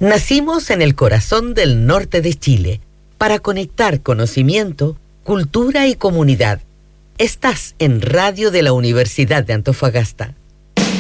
Nacimos en el corazón del norte de Chile para conectar conocimiento, cultura y comunidad. Estás en Radio de la Universidad de Antofagasta.